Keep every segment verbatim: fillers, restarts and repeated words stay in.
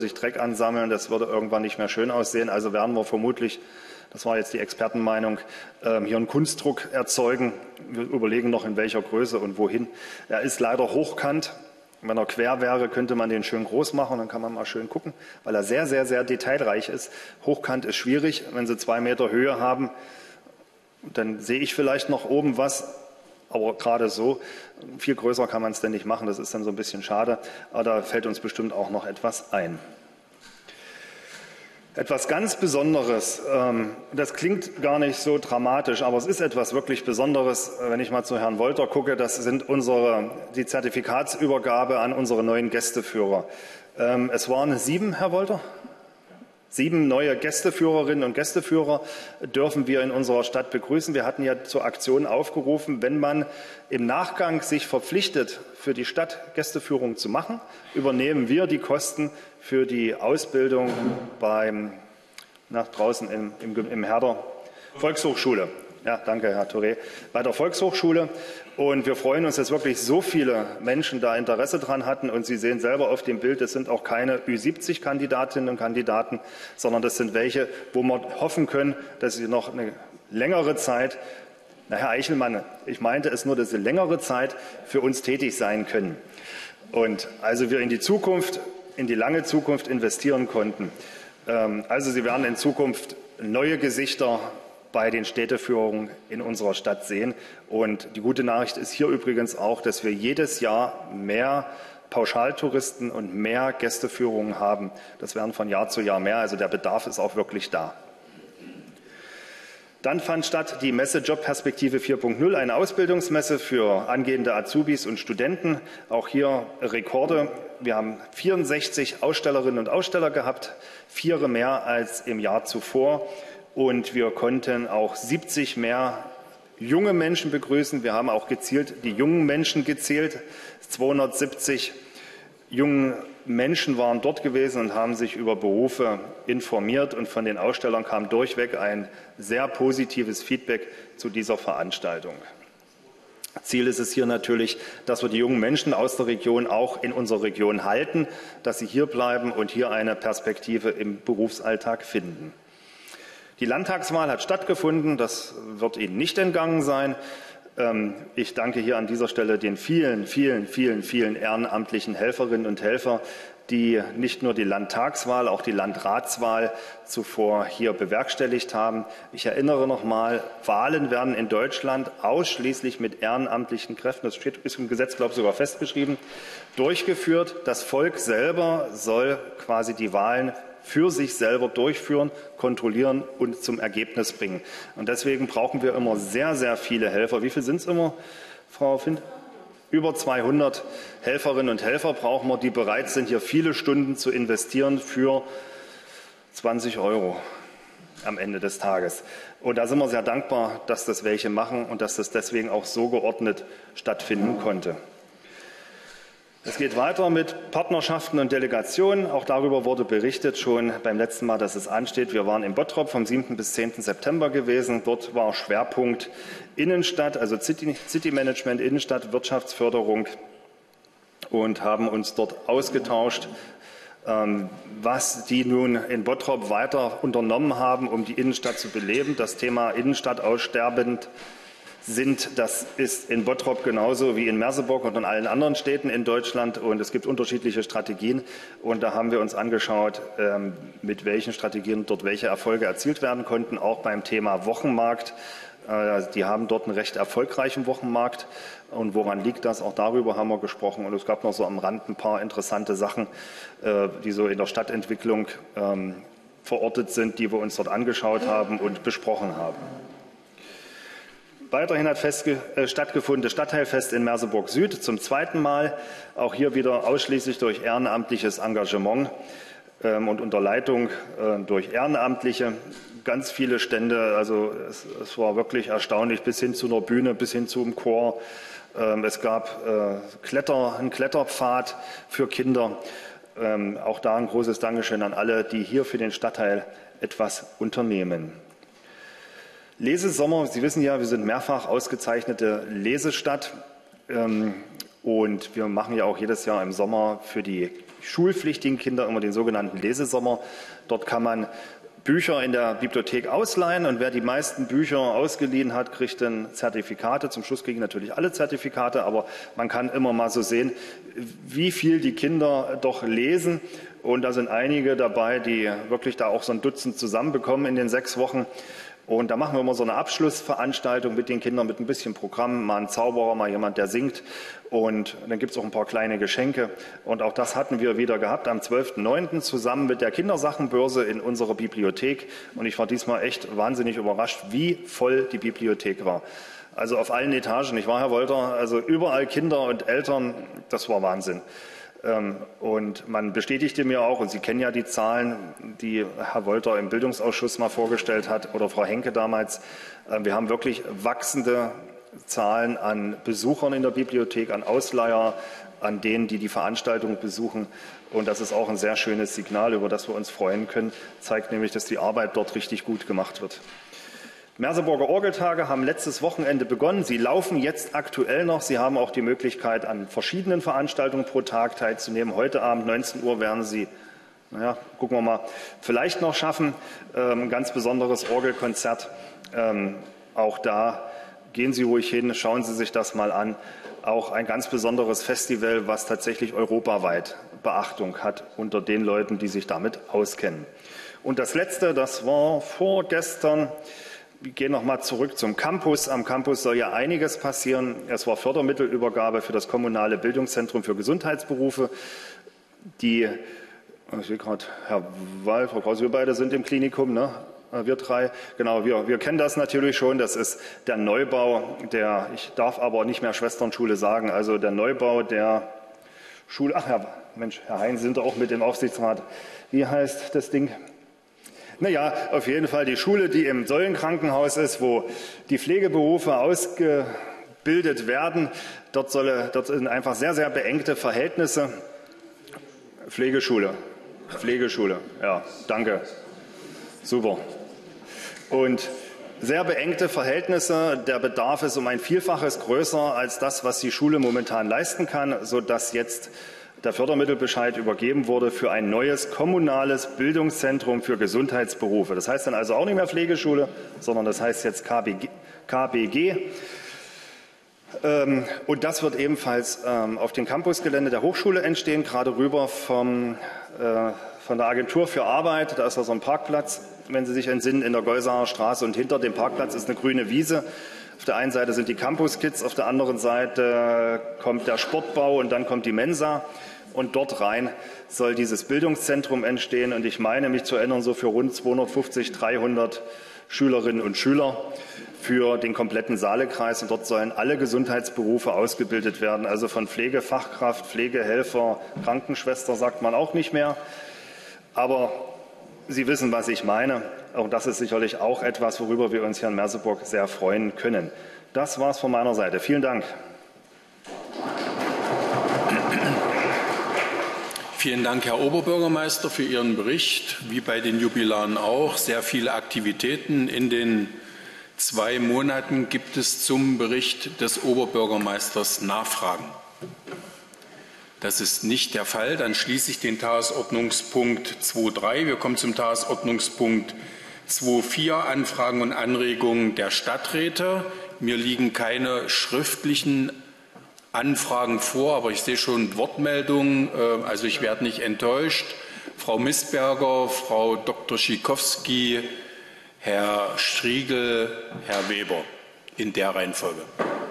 sich Dreck ansammeln, das würde irgendwann nicht mehr schön aussehen. Also werden wir vermutlich, das war jetzt die Expertenmeinung, hier einen Kunstdruck erzeugen. Wir überlegen noch, in welcher Größe und wohin. Er ist leider hochkant. Wenn er quer wäre, könnte man den schön groß machen, dann kann man mal schön gucken, weil er sehr, sehr, sehr detailreich ist. Hochkant ist schwierig. Wenn Sie zwei Meter Höhe haben, dann sehe ich vielleicht noch oben was, aber gerade so, viel größer kann man es denn nicht machen. Das ist dann so ein bisschen schade, aber da fällt uns bestimmt auch noch etwas ein. Etwas ganz Besonderes, das klingt gar nicht so dramatisch, aber es ist etwas wirklich Besonderes, wenn ich mal zu Herrn Wolter gucke, das sind unsere, die Zertifikatsübergabe an unsere neuen Gästeführer. Es waren sieben, Herr Wolter? Sieben neue Gästeführerinnen und Gästeführer dürfen wir in unserer Stadt begrüßen. Wir hatten ja zur Aktion aufgerufen, wenn man im Nachgang sich verpflichtet, für die Stadt Gästeführung zu machen, übernehmen wir die Kosten für die Ausbildung beim, nach draußen im, im, im Herder Volkshochschule. Ja, danke, Herr Touré. Bei der Volkshochschule. Und wir freuen uns, dass wirklich so viele Menschen da Interesse dran hatten. Und Sie sehen selber auf dem Bild, das sind auch keine Ü siebzig Kandidatinnen und Kandidaten, sondern das sind welche, wo wir hoffen können, dass sie noch eine längere Zeit, na, Herr Eichelmann, ich meinte es nur, dass sie längere Zeit für uns tätig sein können. Und also wir in die Zukunft, in die lange Zukunft investieren konnten. Also Sie werden in Zukunft neue Gesichter bei den Städteführungen in unserer Stadt sehen. Und die gute Nachricht ist hier übrigens auch, dass wir jedes Jahr mehr Pauschaltouristen und mehr Gästeführungen haben. Das werden von Jahr zu Jahr mehr. Also der Bedarf ist auch wirklich da. Dann fand statt die Messe Jobperspektive vier Punkt null, eine Ausbildungsmesse für angehende Azubis und Studenten. Auch hier Rekorde. Wir haben vierundsechzig Ausstellerinnen und Aussteller gehabt, vier mehr als im Jahr zuvor. Und wir konnten auch siebzig mehr junge Menschen begrüßen. Wir haben auch gezielt die jungen Menschen gezählt. zweihundertsiebzig junge Menschen waren dort gewesen und haben sich über Berufe informiert. Und von den Ausstellern kam durchweg ein sehr positives Feedback zu dieser Veranstaltung. Ziel ist es hier natürlich, dass wir die jungen Menschen aus der Region auch in unserer Region halten, dass sie hier bleiben und hier eine Perspektive im Berufsalltag finden. Die Landtagswahl hat stattgefunden, das wird Ihnen nicht entgangen sein. Ich danke hier an dieser Stelle den vielen, vielen, vielen, vielen ehrenamtlichen Helferinnen und Helfern, die nicht nur die Landtagswahl, auch die Landratswahl zuvor hier bewerkstelligt haben. Ich erinnere noch mal, Wahlen werden in Deutschland ausschließlich mit ehrenamtlichen Kräften, das steht, ist im Gesetz, glaube ich, sogar festgeschrieben, durchgeführt. Das Volk selber soll quasi die Wahlen für sich selber durchführen, kontrollieren und zum Ergebnis bringen. Und deswegen brauchen wir immer sehr, sehr viele Helfer. Wie viele sind es immer, Frau Find? Über zweihundert Helferinnen und Helfer brauchen wir, die bereit sind, hier viele Stunden zu investieren für zwanzig Euro am Ende des Tages. Und da sind wir sehr dankbar, dass das welche machen und dass das deswegen auch so geordnet stattfinden konnte. Es geht weiter mit Partnerschaften und Delegationen. Auch darüber wurde berichtet schon beim letzten Mal, dass es ansteht. Wir waren in Bottrop vom siebten bis zehnten September gewesen. Dort war Schwerpunkt Innenstadt, also City, City Management, Innenstadt, Wirtschaftsförderung und haben uns dort ausgetauscht, was die nun in Bottrop weiter unternommen haben, um die Innenstadt zu beleben. Das Thema Innenstadt aussterbend sind, das ist in Bottrop genauso wie in Merseburg und in allen anderen Städten in Deutschland. Und es gibt unterschiedliche Strategien. Und da haben wir uns angeschaut, mit welchen Strategien dort welche Erfolge erzielt werden konnten. Auch beim Thema Wochenmarkt. Die haben dort einen recht erfolgreichen Wochenmarkt. Und woran liegt das? Auch darüber haben wir gesprochen. Und es gab noch so am Rand ein paar interessante Sachen, die so in der Stadtentwicklung verortet sind, die wir uns dort angeschaut haben und besprochen haben. Weiterhin hat fest, äh, stattgefunden das Stadtteilfest in Merseburg Süd zum zweiten Mal. Auch hier wieder ausschließlich durch ehrenamtliches Engagement ähm, und unter Leitung äh, durch Ehrenamtliche. Ganz viele Stände, also es, es war wirklich erstaunlich, bis hin zu einer Bühne, bis hin zum Chor. Ähm, es gab äh, Kletter, einen Kletterpfad für Kinder. Ähm, auch da ein großes Dankeschön an alle, die hier für den Stadtteil etwas unternehmen. Lesesommer, Sie wissen ja, wir sind mehrfach ausgezeichnete Lesestadt und wir machen ja auch jedes Jahr im Sommer für die schulpflichtigen Kinder immer den sogenannten Lesesommer. Dort kann man Bücher in der Bibliothek ausleihen und wer die meisten Bücher ausgeliehen hat, kriegt dann Zertifikate. Zum Schluss kriegen natürlich alle Zertifikate, aber man kann immer mal so sehen, wie viel die Kinder doch lesen. Und da sind einige dabei, die wirklich da auch so ein Dutzend zusammenbekommen in den sechs Wochen. Und da machen wir immer so eine Abschlussveranstaltung mit den Kindern, mit ein bisschen Programm, mal ein Zauberer, mal jemand, der singt. Und dann gibt es auch ein paar kleine Geschenke. Und auch das hatten wir wieder gehabt am zwölften neunten zusammen mit der Kindersachenbörse in unserer Bibliothek. Und ich war diesmal echt wahnsinnig überrascht, wie voll die Bibliothek war. Also auf allen Etagen, nicht wahr, Herr Wolter? Also überall Kinder und Eltern, das war Wahnsinn. Und man bestätigte mir auch, und Sie kennen ja die Zahlen, die Herr Wolter im Bildungsausschuss mal vorgestellt hat oder Frau Henke damals, wir haben wirklich wachsende Zahlen an Besuchern in der Bibliothek, an Ausleiher, an denen, die die Veranstaltung besuchen. Und das ist auch ein sehr schönes Signal, über das wir uns freuen können, zeigt nämlich, dass die Arbeit dort richtig gut gemacht wird. Merseburger Orgeltage haben letztes Wochenende begonnen. Sie laufen jetzt aktuell noch. Sie haben auch die Möglichkeit, an verschiedenen Veranstaltungen pro Tag teilzunehmen. Heute Abend neunzehn Uhr werden Sie, naja, gucken wir mal, vielleicht noch schaffen. Ähm, ein ganz besonderes Orgelkonzert. Ähm, auch da gehen Sie ruhig hin, schauen Sie sich das mal an. Auch ein ganz besonderes Festival, was tatsächlich europaweit Beachtung hat unter den Leuten, die sich damit auskennen. Und das Letzte, das war vorgestern. Wir gehen noch mal zurück zum Campus. Am Campus soll ja einiges passieren. Es war Fördermittelübergabe für das kommunale Bildungszentrum für Gesundheitsberufe. Die, ich sehe gerade, Herr Wall, Frau Krause, wir beide sind im Klinikum, ne? Wir drei, genau, wir, wir kennen das natürlich schon. Das ist der Neubau der, ich darf aber nicht mehr Schwesternschule sagen, also der Neubau der Schule. Ach, Herr, Mensch, Herr Hein, sind auch mit dem Aufsichtsrat. Wie heißt das Ding? Naja, auf jeden Fall die Schule, die im Säulenkrankenhaus ist, wo die Pflegeberufe ausgebildet werden. Dort, soll, dort sind einfach sehr, sehr beengte Verhältnisse. Pflegeschule, Pflegeschule, ja, danke, super. Und sehr beengte Verhältnisse. Der Bedarf ist um ein Vielfaches größer als das, was die Schule momentan leisten kann, sodass jetzt der Fördermittelbescheid übergeben wurde für ein neues kommunales Bildungszentrum für Gesundheitsberufe. Das heißt dann also auch nicht mehr Pflegeschule, sondern das heißt jetzt K B G. Und das wird ebenfalls auf dem Campusgelände der Hochschule entstehen, gerade rüber vom, von der Agentur für Arbeit. Da ist da so ein Parkplatz, wenn Sie sich entsinnen, in der Geusaer Straße. Und hinter dem Parkplatz ist eine grüne Wiese. Auf der einen Seite sind die Campus-Kids, auf der anderen Seite kommt der Sportbau und dann kommt die Mensa. Und dort rein soll dieses Bildungszentrum entstehen. Und ich meine, mich zu erinnern, so für rund zweihundertfünfzig, dreihundert Schülerinnen und Schüler für den kompletten Saalekreis. Und dort sollen alle Gesundheitsberufe ausgebildet werden. Also von Pflegefachkraft, Pflegehelfer, Krankenschwester sagt man auch nicht mehr. Aber Sie wissen, was ich meine. Auch das ist sicherlich auch etwas, worüber wir uns hier in Merseburg sehr freuen können. Das war es von meiner Seite. Vielen Dank. Vielen Dank, Herr Oberbürgermeister, für Ihren Bericht. Wie bei den Jubilaren auch. Sehr viele Aktivitäten. In den zwei Monaten gibt es zum Bericht des Oberbürgermeisters Nachfragen. Das ist nicht der Fall. Dann schließe ich den Tagesordnungspunkt zwei Punkt drei. Wir kommen zum Tagesordnungspunkt zwei Punkt vier, Anfragen und Anregungen der Stadträte. Mir liegen keine schriftlichen Anfragen vor, aber ich sehe schon Wortmeldungen. Also ich werde nicht enttäuscht. Frau Missberger, Frau Doktor Schikowski, Herr Striegel, Herr Weber, in der Reihenfolge.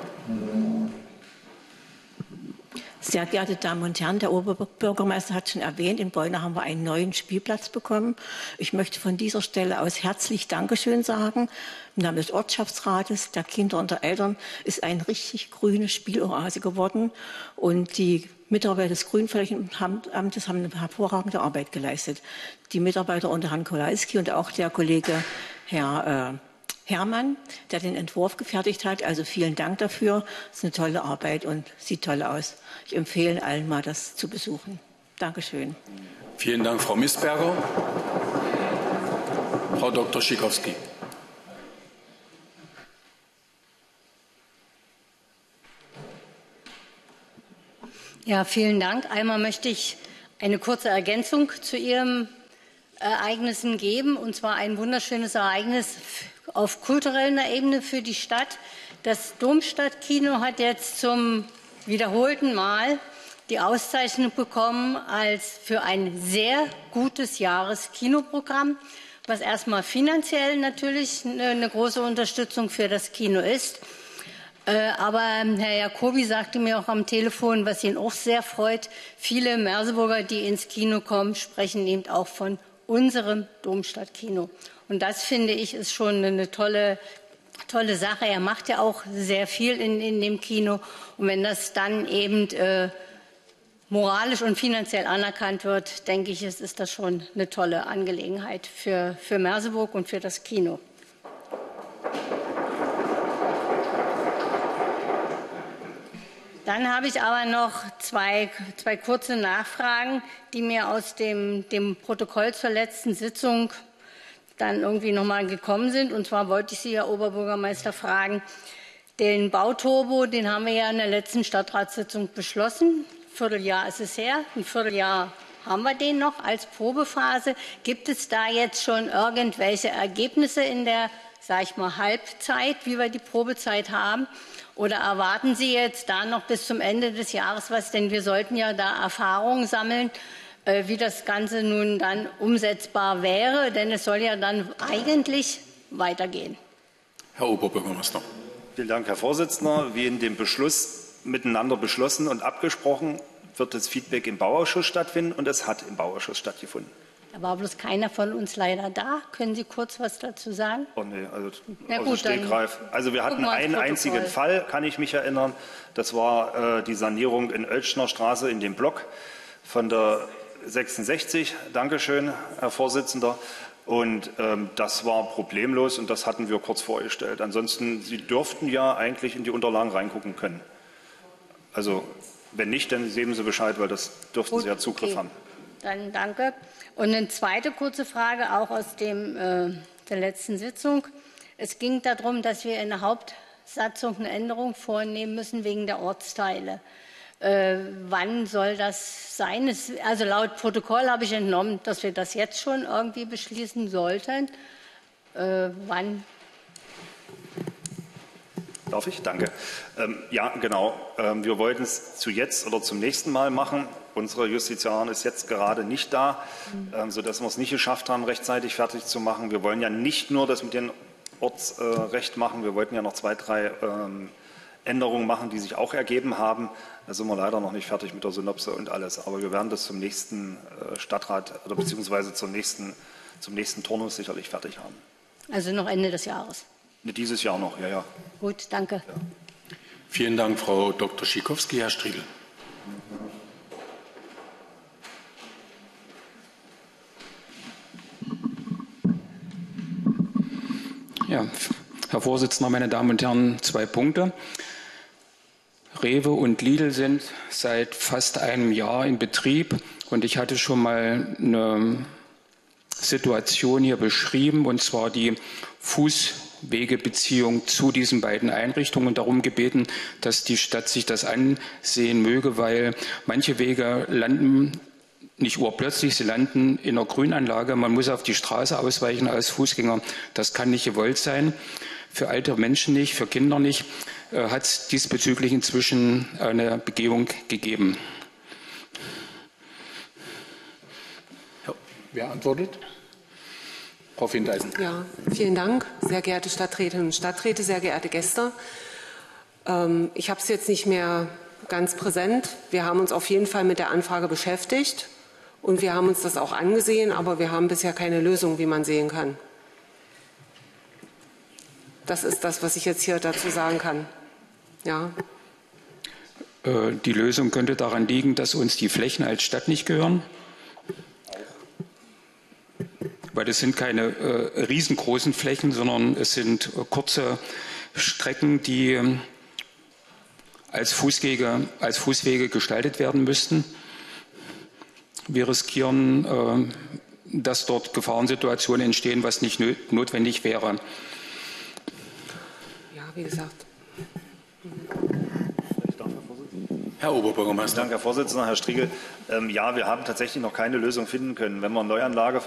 Sehr geehrte Damen und Herren, der Oberbürgermeister hat schon erwähnt, in Beuna haben wir einen neuen Spielplatz bekommen. Ich möchte von dieser Stelle aus herzlich Dankeschön sagen. Im Namen des Ortschaftsrates, der Kinder und der Eltern ist eine richtig grüne Spieloase geworden. Und die Mitarbeiter des Grünflächenamtes haben eine hervorragende Arbeit geleistet. Die Mitarbeiter unter Herrn Kowalski und auch der Kollege Herr äh, Hermann, der den Entwurf gefertigt hat. Also vielen Dank dafür. Das ist eine tolle Arbeit und sieht toll aus. Ich empfehle allen mal, das zu besuchen. Dankeschön. Vielen Dank, Frau Missberger. Frau Doktor Schikowski. Ja, vielen Dank. Einmal möchte ich eine kurze Ergänzung zu Ihren Ereignissen geben, und zwar ein wunderschönes Ereignis auf kultureller Ebene für die Stadt. Das Domstadtkino hat jetzt zum wiederholten Mal die Auszeichnung bekommen als für ein sehr gutes Jahreskinoprogramm, was erstmal finanziell natürlich eine große Unterstützung für das Kino ist. Aber Herr Jacobi sagte mir auch am Telefon, was ihn auch sehr freut, viele Merseburger, die ins Kino kommen, sprechen eben auch von unserem Domstadtkino. Und das, finde ich, ist schon eine tolle, tolle Sache. Er macht ja auch sehr viel in, in dem Kino. Und wenn das dann eben äh, moralisch und finanziell anerkannt wird, denke ich, ist, ist das schon eine tolle Angelegenheit für, für Merseburg und für das Kino. Dann habe ich aber noch zwei, zwei kurze Nachfragen, die mir aus dem, dem Protokoll zur letzten Sitzung dann irgendwie noch mal gekommen sind. Und zwar wollte ich Sie, Herr Oberbürgermeister, fragen, den Bauturbo, den haben wir ja in der letzten Stadtratssitzung beschlossen. Ein Vierteljahr ist es her, ein Vierteljahr haben wir den noch als Probephase. Gibt es da jetzt schon irgendwelche Ergebnisse in der, sag ich mal, Halbzeit, wie wir die Probezeit haben? Oder erwarten Sie jetzt da noch bis zum Ende des Jahres was? Denn wir sollten ja da Erfahrungen sammeln, äh, wie das Ganze nun dann umsetzbar wäre. Denn es soll ja dann eigentlich weitergehen. Herr Oberbürgermeister. Vielen Dank, Herr Vorsitzender. Wie in dem Beschluss miteinander beschlossen und abgesprochen, wird das Feedback im Bauausschuss stattfinden. Und es hat im Bauausschuss stattgefunden. Da war bloß keiner von uns leider da. Können Sie kurz was dazu sagen? Oh nee, also Na aus gut, dem Stegreif. Also wir hatten einen einzigen Fall, kann ich mich erinnern. Das war äh, die Sanierung in Oeltschner Straße in dem Block von der sechsundsechzig. Dankeschön, Herr Vorsitzender. Und ähm, das war problemlos und das hatten wir kurz vorgestellt. Ansonsten, Sie dürften ja eigentlich in die Unterlagen reingucken können. Also wenn nicht, dann geben Sie Bescheid, weil das dürften gut, Sie ja Zugriff okay. haben. Dann danke. Und eine zweite kurze Frage, auch aus dem, äh, der letzten Sitzung. Es ging darum, dass wir in der Hauptsatzung eine Änderung vornehmen müssen wegen der Ortsteile. Äh, wann soll das sein? Es, also laut Protokoll habe ich entnommen, dass wir das jetzt schon irgendwie beschließen sollten. Äh, wann? Darf ich? Danke. Ähm, ja, genau. Ähm, wir wollten es zu jetzt oder zum nächsten Mal machen. Unsere Justiziarin ist jetzt gerade nicht da, mhm. ähm, sodass wir es nicht geschafft haben, rechtzeitig fertig zu machen. Wir wollen ja nicht nur das mit dem Ortsrecht äh, machen, wir wollten ja noch zwei, drei ähm, Änderungen machen, die sich auch ergeben haben. Da sind wir leider noch nicht fertig mit der Synopse und alles. Aber wir werden das zum nächsten äh, Stadtrat oder beziehungsweise zum nächsten, zum nächsten Turnus sicherlich fertig haben. Also noch Ende des Jahres? Dieses Jahr noch, ja, ja. Gut, danke. Ja. Vielen Dank, Frau Doktor Schikowski. Herr Striegel. Ja, Herr Vorsitzender, meine Damen und Herren, zwei Punkte. Rewe und Lidl sind seit fast einem Jahr in Betrieb und ich hatte schon mal eine Situation hier beschrieben, und zwar die Fußwegebeziehung zu diesen beiden Einrichtungen und darum gebeten, dass die Stadt sich das ansehen möge, weil manche Wege landen nicht urplötzlich, sie landen in einer Grünanlage. Man muss auf die Straße ausweichen als Fußgänger. Das kann nicht gewollt sein. Für alte Menschen nicht, für Kinder nicht. Äh, hat es diesbezüglich inzwischen eine Begehung gegeben. Ja, wer antwortet? Frau Findeisen. Ja, vielen Dank, sehr geehrte Stadträtinnen und Stadträte, sehr geehrte Gäste. Ähm, ich habe es jetzt nicht mehr ganz präsent. Wir haben uns auf jeden Fall mit der Anfrage beschäftigt. Und wir haben uns das auch angesehen, aber wir haben bisher keine Lösung, wie man sehen kann. Das ist das, was ich jetzt hier dazu sagen kann. Ja. Die Lösung könnte daran liegen, dass uns die Flächen als Stadt nicht gehören. Weil das sind keine äh, riesengroßen Flächen, sondern es sind äh, kurze Strecken, die äh, als Fußwege, als Fußwege gestaltet werden müssten. Wir riskieren, äh, dass dort Gefahrensituationen entstehen, was nicht notwendig wäre. Ja, wie gesagt. Herr Oberbürgermeister. Danke, Herr Vorsitzender. Herr Strigel, ähm, ja, wir haben tatsächlich noch keine Lösung finden können. Wenn wir Neuanlage